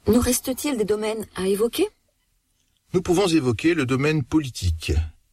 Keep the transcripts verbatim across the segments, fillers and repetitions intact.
Nous reste-t-il des domaines à évoquer ? Nous pouvons évoquer le domaine politique.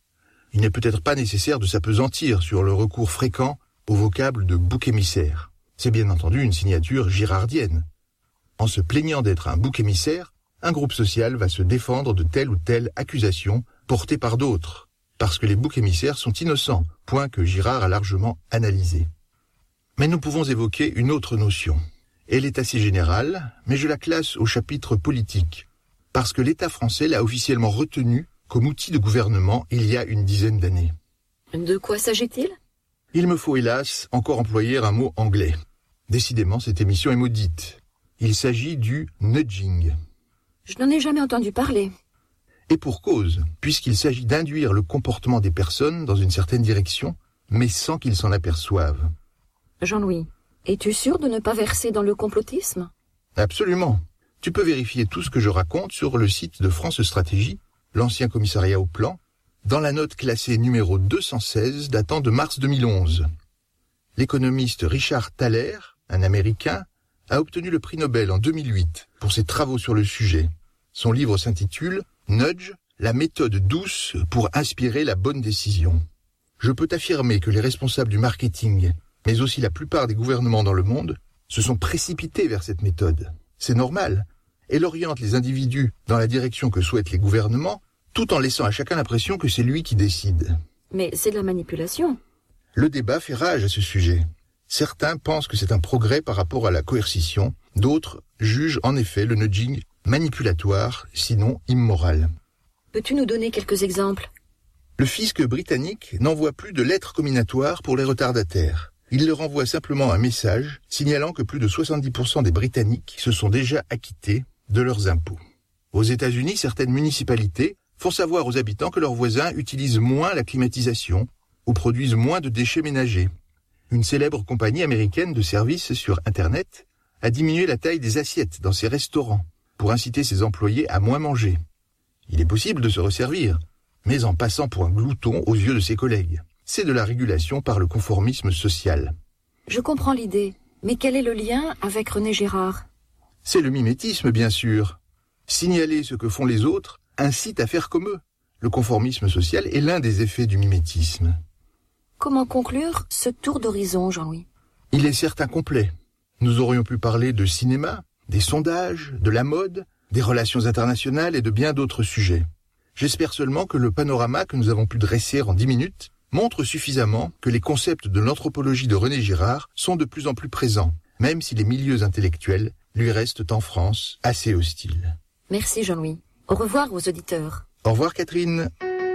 Il n'est peut-être pas nécessaire de s'appesantir sur le recours fréquent au vocable de bouc émissaire. C'est bien entendu une signature girardienne. En se plaignant d'être un bouc émissaire, un groupe social va se défendre de telle ou telle accusation portée par d'autres, parce que les boucs émissaires sont innocents, point que Girard a largement analysé. Mais nous pouvons évoquer une autre notion. Elle est assez générale, mais je la classe au chapitre politique, parce que l'État français l'a officiellement retenue comme outil de gouvernement il y a une dizaine d'années. De quoi s'agit-il ? Il me faut hélas encore employer un mot anglais. Décidément, cette émission est maudite. Il s'agit du nudging. Je n'en ai jamais entendu parler. Et pour cause, puisqu'il s'agit d'induire le comportement des personnes dans une certaine direction, mais sans qu'ils s'en aperçoivent. Jean-Louis, es-tu sûr de ne pas verser dans le complotisme ? Absolument. Tu peux vérifier tout ce que je raconte sur le site de France Stratégie, l'ancien commissariat au plan, dans la note classée numéro deux cent seize datant de mars deux mille onze. L'économiste Richard Thaler, un Américain, a obtenu le prix Nobel en deux mille huit pour ses travaux sur le sujet. Son livre s'intitule « Nudge, la méthode douce pour inspirer la bonne décision ». Je peux t'affirmer que les responsables du marketing, mais aussi la plupart des gouvernements dans le monde, se sont précipités vers cette méthode. C'est normal. Elle oriente les individus dans la direction que souhaitent les gouvernements, tout en laissant à chacun l'impression que c'est lui qui décide. Mais c'est de la manipulation. Le débat fait rage à ce sujet. Certains pensent que c'est un progrès par rapport à la coercition, d'autres jugent en effet le nudging manipulatoire, sinon immoral. Peux-tu nous donner quelques exemples ? Le fisc britannique n'envoie plus de lettres comminatoires pour les retardataires. Il leur envoie simplement un message signalant que plus de soixante-dix pour cent des Britanniques se sont déjà acquittés de leurs impôts. Aux États-Unis, certaines municipalités font savoir aux habitants que leurs voisins utilisent moins la climatisation ou produisent moins de déchets ménagers. Une célèbre compagnie américaine de services sur Internet a diminué la taille des assiettes dans ses restaurants pour inciter ses employés à moins manger. Il est possible de se resservir, mais en passant pour un glouton aux yeux de ses collègues. C'est de la régulation par le conformisme social. Je comprends l'idée, mais quel est le lien avec René Girard ? C'est le mimétisme, bien sûr. Signaler ce que font les autres incite à faire comme eux. Le conformisme social est l'un des effets du mimétisme. Comment conclure ce tour d'horizon, Jean-Louis ? Il est certes incomplet. Nous aurions pu parler de cinéma, des sondages, de la mode, des relations internationales et de bien d'autres sujets. J'espère seulement que le panorama que nous avons pu dresser en dix minutes montre suffisamment que les concepts de l'anthropologie de René Girard sont de plus en plus présents, même si les milieux intellectuels lui restent en France assez hostiles. Merci Jean-Louis. Au revoir aux auditeurs. Au revoir Catherine.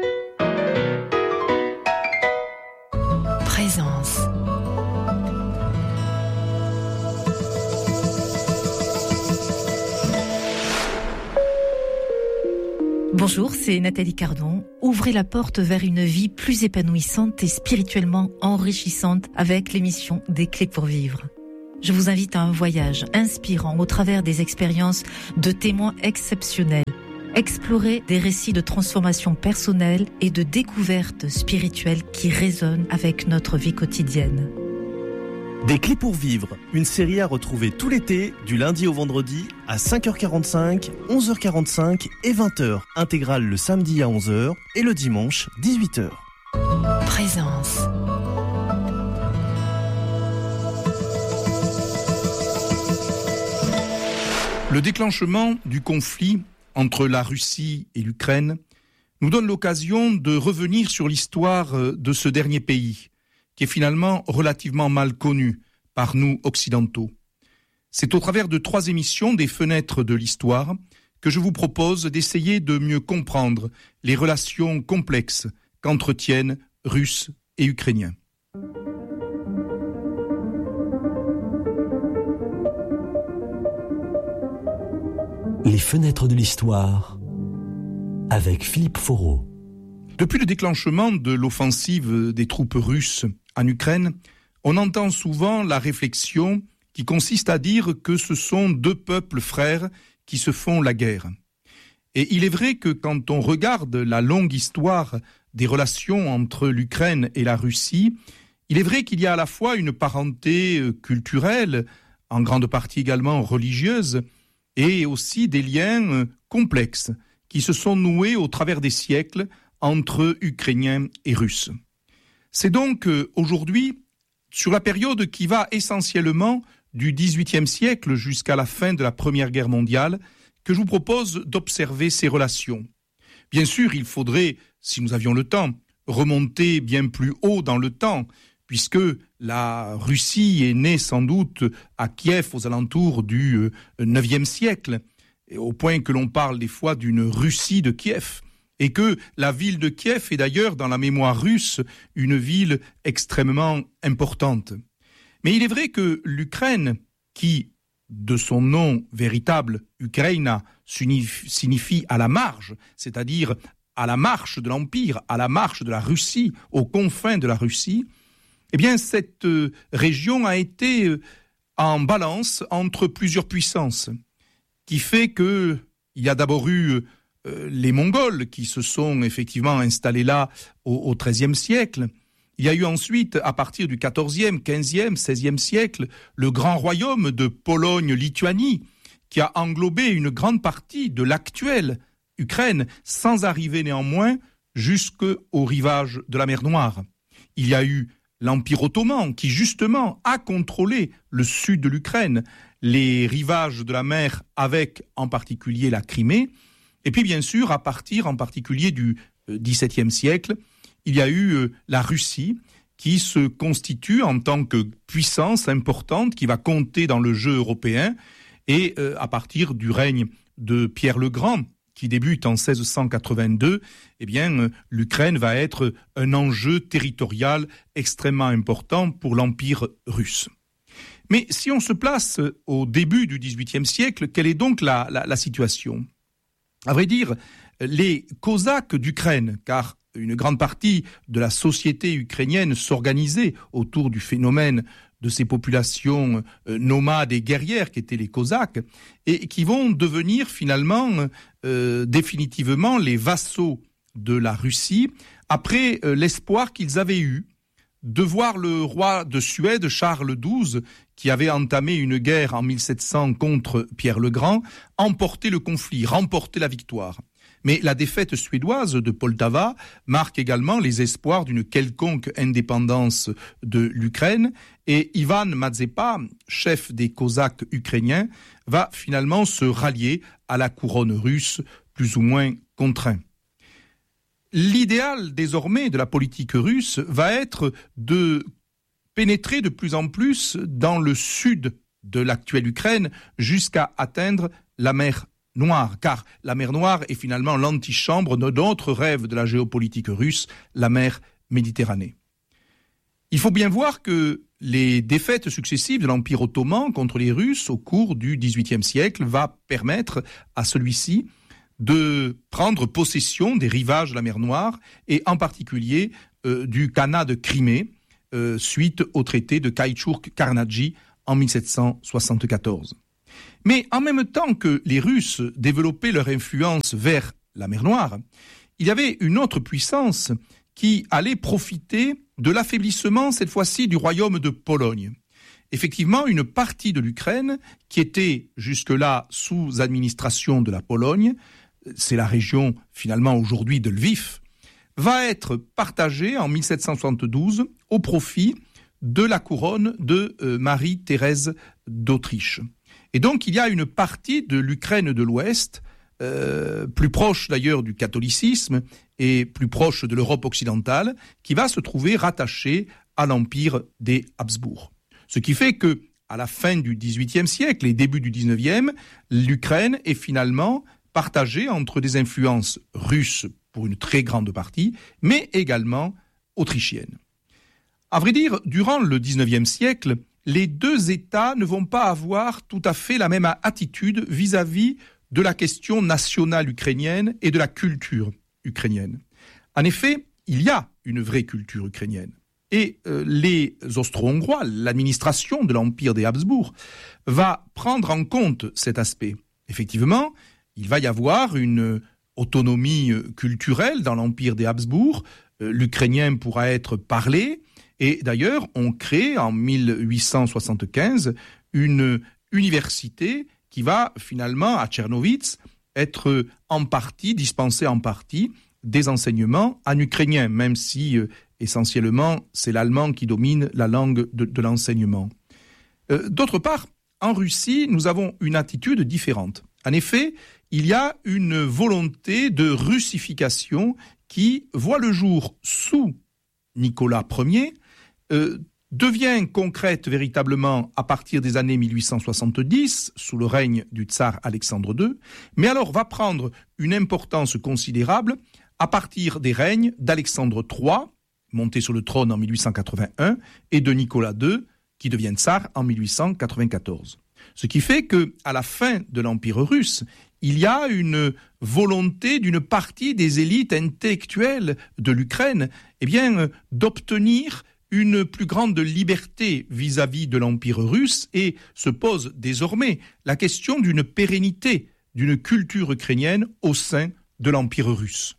Présence. Bonjour, c'est Nathalie Cardon. Ouvrez la porte vers une vie plus épanouissante et spirituellement enrichissante avec l'émission Des Clés pour vivre. Je vous invite à un voyage inspirant au travers des expériences de témoins exceptionnels. Explorer des récits de transformation personnelle et de découverte spirituelle qui résonnent avec notre vie quotidienne. Des Clés pour vivre, une série à retrouver tout l'été, du lundi au vendredi, à cinq heures quarante-cinq, onze heures quarante-cinq et vingt heures. Intégrale le samedi à onze heures et le dimanche dix-huit heures. Présence. Le déclenchement du conflit entre la Russie et l'Ukraine nous donne l'occasion de revenir sur l'histoire de ce dernier pays, qui est finalement relativement mal connu par nous occidentaux. C'est au travers de trois émissions des Fenêtres de l'Histoire que je vous propose d'essayer de mieux comprendre les relations complexes qu'entretiennent Russes et Ukrainiens. Les Fenêtres de l'Histoire avec Philippe Foreau. Depuis le déclenchement de l'offensive des troupes russes en Ukraine, on entend souvent la réflexion qui consiste à dire que ce sont deux peuples frères qui se font la guerre. Et il est vrai que quand on regarde la longue histoire des relations entre l'Ukraine et la Russie, il est vrai qu'il y a à la fois une parenté culturelle, en grande partie également religieuse, et aussi des liens complexes qui se sont noués au travers des siècles entre Ukrainiens et Russes. C'est donc aujourd'hui, sur la période qui va essentiellement du dix-huitième siècle jusqu'à la fin de la Première Guerre mondiale, que je vous propose d'observer ces relations. Bien sûr, il faudrait, si nous avions le temps, remonter bien plus haut dans le temps, puisque la Russie est née sans doute à Kiev aux alentours du neuvième siècle, au point que l'on parle des fois d'une Russie de Kiev, et que la ville de Kiev est d'ailleurs dans la mémoire russe une ville extrêmement importante. Mais il est vrai que l'Ukraine, qui, de son nom véritable, Ukraina, signifie à la marge, c'est-à-dire à la marche de l'Empire, à la marche de la Russie, aux confins de la Russie, eh bien cette euh, région a été euh, en balance entre plusieurs puissances, qui fait qu'il y a d'abord eu euh, les Mongols qui se sont effectivement installés là au treizième siècle. Il y a eu ensuite, à partir du quatorzième, quinzième, seizième siècle, le grand royaume de Pologne-Lituanie, qui a englobé une grande partie de l'actuelle Ukraine, sans arriver néanmoins jusqu'au rivage de la mer Noire. Il y a eu l'Empire ottoman, qui justement a contrôlé le sud de l'Ukraine, les rivages de la mer avec en particulier la Crimée. Et puis bien sûr, à partir en particulier du dix-septième siècle, il y a eu euh, la Russie qui se constitue en tant que puissance importante qui va compter dans le jeu européen et euh, à partir du règne de Pierre le Grand qui débute en seize cent quatre-vingt-deux, eh bien euh, l'Ukraine va être un enjeu territorial extrêmement important pour l'Empire russe. Mais si on se place au début du dix-huitième siècle, quelle est donc la, la, la situation ? À vrai dire, les Cosaques d'Ukraine, car une grande partie de la société ukrainienne s'organisait autour du phénomène de ces populations nomades et guerrières qui étaient les Cosaques, et qui vont devenir finalement euh, définitivement les vassaux de la Russie, après euh, l'espoir qu'ils avaient eu de voir le roi de Suède, Charles douze, qui avait entamé une guerre en mille sept cents contre Pierre le Grand, emporter le conflit, remporter la victoire. Mais la défaite suédoise de Poltava marque également les espoirs d'une quelconque indépendance de l'Ukraine et Ivan Mazepa, chef des Cosaques ukrainiens, va finalement se rallier à la couronne russe, plus ou moins contraint. L'idéal désormais de la politique russe va être de pénétrer de plus en plus dans le sud de l'actuelle Ukraine jusqu'à atteindre la mer Noire, car la mer Noire est finalement l'antichambre de notre rêve de la géopolitique russe, la mer Méditerranée. Il faut bien voir que les défaites successives de l'Empire ottoman contre les Russes au cours du dix-huitième siècle va permettre à celui-ci de prendre possession des rivages de la mer Noire et en particulier euh, du Khanat de Crimée euh, suite au traité de Kaïtchour-Karnadji en mille sept cent soixante-quatorze. Mais en même temps que les Russes développaient leur influence vers la mer Noire, il y avait une autre puissance qui allait profiter de l'affaiblissement, cette fois-ci, du royaume de Pologne. Effectivement, une partie de l'Ukraine, qui était jusque-là sous administration de la Pologne, c'est la région finalement aujourd'hui de Lviv, va être partagée en mille sept cent soixante-douze au profit de la couronne de euh, Marie-Thérèse d'Autriche. Et donc, il y a une partie de l'Ukraine de l'Ouest, euh, plus proche d'ailleurs du catholicisme et plus proche de l'Europe occidentale, qui va se trouver rattachée à l'empire des Habsbourg. Ce qui fait que, à la fin du dix-huitième siècle et début du dix-neuvième, l'Ukraine est finalement partagée entre des influences russes pour une très grande partie, mais également autrichiennes. À vrai dire, durant le dix-neuvième siècle, les deux États ne vont pas avoir tout à fait la même attitude vis-à-vis de la question nationale ukrainienne et de la culture ukrainienne. En effet, il y a une vraie culture ukrainienne. Et euh, les Austro-Hongrois, l'administration de l'Empire des Habsbourg, va prendre en compte cet aspect. Effectivement, il va y avoir une autonomie culturelle dans l'Empire des Habsbourg. Euh, l'ukrainien pourra être parlé. Et d'ailleurs, on crée en mille huit cent soixante-quinze une université qui va finalement, à Tchernowitz, être en partie, dispensé en partie, des enseignements en ukrainien, même si euh, essentiellement c'est l'allemand qui domine la langue de, de l'enseignement. Euh, d'autre part, en Russie, nous avons une attitude différente. En effet, il y a une volonté de russification qui voit le jour sous Nicolas Ier, euh, devient concrète véritablement à partir des années mille huit cent soixante-dix, sous le règne du tsar Alexandre deux, mais alors va prendre une importance considérable à partir des règnes d'Alexandre trois, monté sur le trône en mille huit cent quatre-vingt-un, et de Nicolas deux, qui devient tsar en mille huit cent quatre-vingt-quatorze. Ce qui fait qu'à la fin de l'Empire russe, il y a une volonté d'une partie des élites intellectuelles de l'Ukraine, eh bien, d'obtenir une plus grande liberté vis-à-vis de l'Empire russe et se pose désormais la question d'une pérennité d'une culture ukrainienne au sein de l'Empire russe.